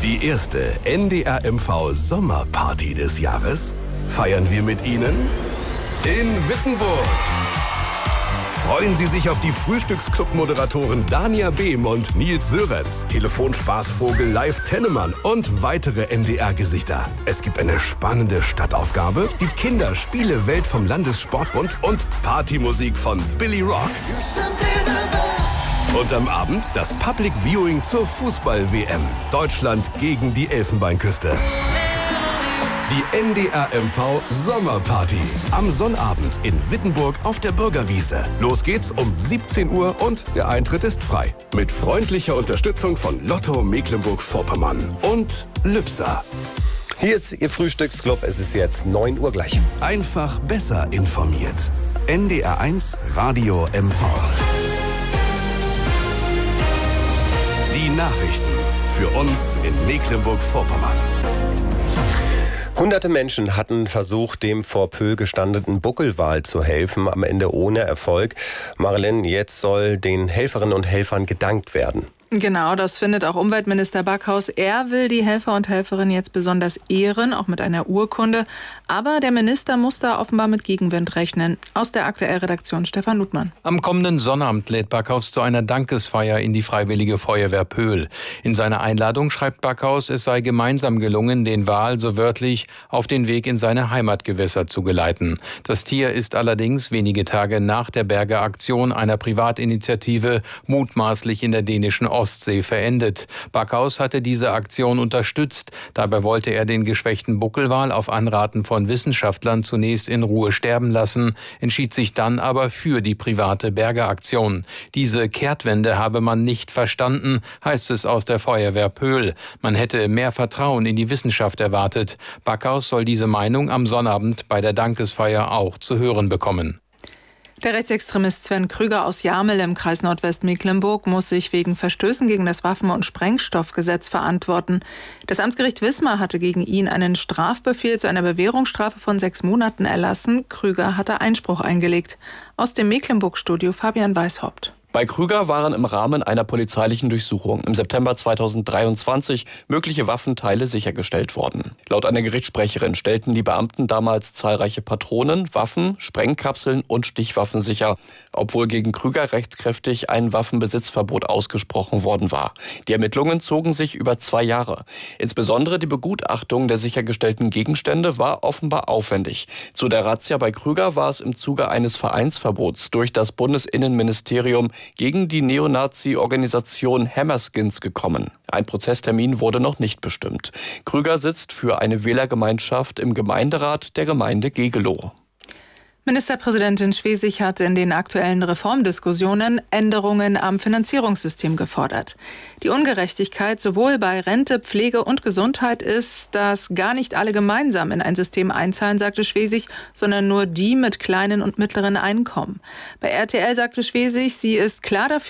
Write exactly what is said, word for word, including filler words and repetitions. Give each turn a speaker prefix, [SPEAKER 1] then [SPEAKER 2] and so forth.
[SPEAKER 1] Die erste N D R M V Sommerparty des Jahres feiern wir mit Ihnen in Wittenburg. Freuen Sie sich auf die Frühstücksclub-Moderatoren Dania Behm und Nils Sörenz, Telefonspaßvogel Live Tennemann und weitere N D R-Gesichter. Es gibt eine spannende Stadtaufgabe, die Kinderspiele-Welt vom Landessportbund und Partymusik von Billy Rock. Und am Abend das Public Viewing zur Fußball-W M. Deutschland gegen die Elfenbeinküste. Die N D R M V Sommerparty. Am Sonnabend in Wittenburg auf der Bürgerwiese. Los geht's um siebzehn Uhr und der Eintritt ist frei. Mit freundlicher Unterstützung von Lotto Mecklenburg-Vorpommern und Lübser.
[SPEAKER 2] Hier ist Ihr Frühstücksclub. Es ist jetzt neun Uhr gleich.
[SPEAKER 1] Einfach besser informiert. N D R eins Radio M V. Die Nachrichten für uns in Mecklenburg-Vorpommern.
[SPEAKER 2] Hunderte Menschen hatten versucht, dem vor Pöhl gestandenen Buckelwal zu helfen, am Ende ohne Erfolg. Marilyn, jetzt soll den Helferinnen und Helfern gedankt werden.
[SPEAKER 3] Genau, das findet auch Umweltminister Backhaus. Er will die Helfer und Helferinnen jetzt besonders ehren, auch mit einer Urkunde. Aber der Minister muss da offenbar mit Gegenwind rechnen. Aus der Aktuell-Redaktion Stefan Ludmann.
[SPEAKER 4] Am kommenden Sonnabend lädt Backhaus zu einer Dankesfeier in die Freiwillige Feuerwehr Pöhl. In seiner Einladung schreibt Backhaus, es sei gemeinsam gelungen, den Wal so wörtlich auf den Weg in seine Heimatgewässer zu geleiten. Das Tier ist allerdings wenige Tage nach der Bergeaktion einer Privatinitiative mutmaßlich in der dänischen Ostsee Ostsee verendet. Backhaus hatte diese Aktion unterstützt. Dabei wollte er den geschwächten Buckelwal auf Anraten von Wissenschaftlern zunächst in Ruhe sterben lassen, entschied sich dann aber für die private Bergeaktion. Diese Kehrtwende habe man nicht verstanden, heißt es aus der Feuerwehr Pöhl. Man hätte mehr Vertrauen in die Wissenschaft erwartet. Backhaus soll diese Meinung am Sonnabend bei der Dankesfeier auch zu hören bekommen.
[SPEAKER 3] Der Rechtsextremist Sven Krüger aus Jamel im Kreis Nordwestmecklenburg muss sich wegen Verstößen gegen das Waffen- und Sprengstoffgesetz verantworten. Das Amtsgericht Wismar hatte gegen ihn einen Strafbefehl zu einer Bewährungsstrafe von sechs Monaten erlassen. Krüger hatte Einspruch eingelegt. Aus dem Mecklenburg-Studio Fabian Weishaupt.
[SPEAKER 5] Bei Krüger waren im Rahmen einer polizeilichen Durchsuchung im September zweitausenddreiundzwanzig mögliche Waffenteile sichergestellt worden. Laut einer Gerichtssprecherin stellten die Beamten damals zahlreiche Patronen, Waffen, Sprengkapseln und Stichwaffen sicher, obwohl gegen Krüger rechtskräftig ein Waffenbesitzverbot ausgesprochen worden war. Die Ermittlungen zogen sich über zwei Jahre. Insbesondere die Begutachtung der sichergestellten Gegenstände war offenbar aufwendig. Zu der Razzia bei Krüger war es im Zuge eines Vereinsverbots durch das Bundesinnenministerium gegen die Neonazi-Organisation Hammerskins gekommen. Ein Prozesstermin wurde noch nicht bestimmt. Krüger sitzt für eine Wählergemeinschaft im Gemeinderat der Gemeinde Gegelow.
[SPEAKER 3] Ministerpräsidentin Schwesig hat in den aktuellen Reformdiskussionen Änderungen am Finanzierungssystem gefordert. Die Ungerechtigkeit sowohl bei Rente, Pflege und Gesundheit ist, dass gar nicht alle gemeinsam in ein System einzahlen, sagte Schwesig, sondern nur die mit kleinen und mittleren Einkommen. Bei R T L sagte Schwesig, sie ist klar dafür,